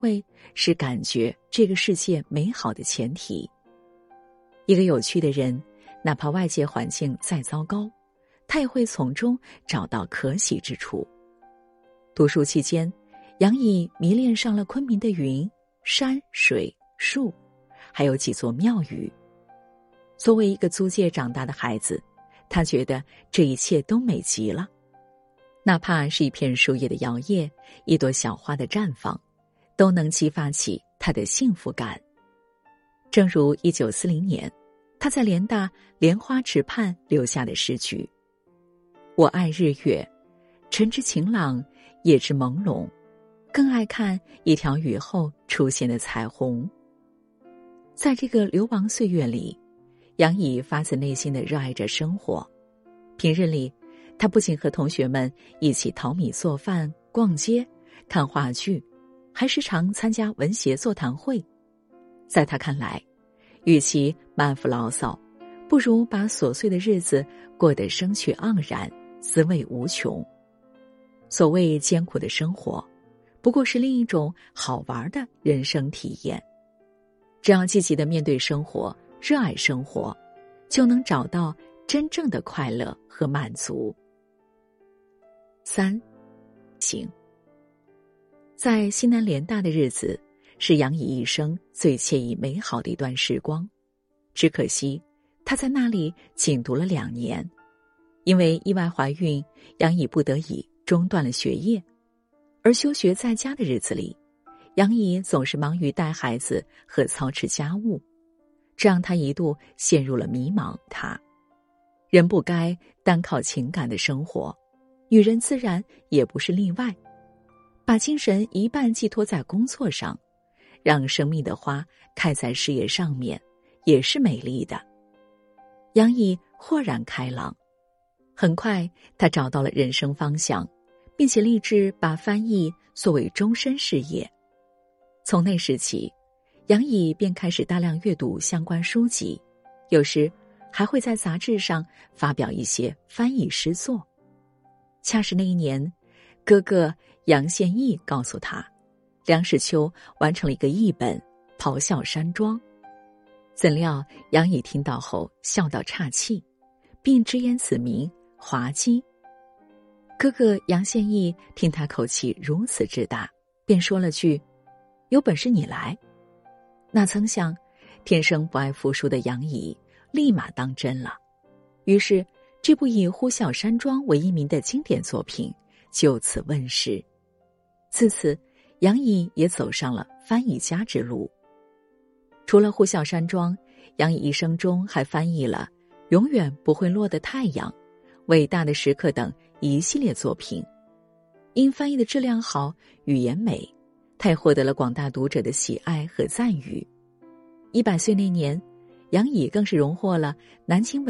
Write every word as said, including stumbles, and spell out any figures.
味是感觉这个世界美好的前提。一个有趣的人，哪怕外界环境再糟糕，他也会从中找到可喜之处。读书期间，杨乙迷恋上了昆明的云、山水、树，还有几座庙宇。作为一个租界长大的孩子，他觉得这一切都美极了。哪怕是一片树叶的摇曳，一朵小花的绽放，都能激发起他的幸福感。正如一九四零年，他在联大莲花池畔留下的诗句：我爱日月，晨之晴朗，夜之朦胧，更爱看一条雨后出现的彩虹。在这个流亡岁月里，杨乙发自内心地热爱着生活。平日里，他不仅和同学们一起淘米做饭、逛街、看话剧，还时常参加文协座谈会。在他看来，与其满腹牢骚，不如把琐碎的日子过得生趣盎然，滋味无穷。所谓艰苦的生活，不过是另一种好玩的人生体验。只要积极地面对生活，热爱生活，就能找到真正的快乐和满足。三，行。在西南联大的日子，是杨乙一生最惬意美好的一段时光。只可惜，他在那里仅读了两年，因为意外怀孕，杨乙不得已中断了学业。而休学在家的日子里，杨乙总是忙于带孩子和操持家务，这让他一度陷入了迷茫。他人不该单靠情感的生活，女人自然也不是例外。把精神一半寄托在工作上，让生命的花开在事业上面，也是美丽的。杨乙豁然开朗，很快他找到了人生方向，并且立志把翻译作为终身事业。从那时起，杨乙便开始大量阅读相关书籍，有时还会在杂志上发表一些翻译诗作。恰是那一年，哥哥杨宪益告诉他，梁实秋完成了一个译本《咆哮山庄》。怎料杨乙听到后笑到岔气，并直言此名滑稽。哥哥杨宪益听他口气如此之大，便说了句：有本事你来。那曾想，天生不爱服输的杨乙立马当真了。于是这部以《呼啸山庄》为一名的经典作品就此问世。自此，杨乙也走上了翻译家之路。除了《呼啸山庄》，杨乙一生中还翻译了《永远不会落的太阳》《伟大的时刻》等一系列作品。因翻译的质量好，语言美，他也获得了广大读者的喜爱和赞誉。一百岁那年，杨乙更是荣获了南京文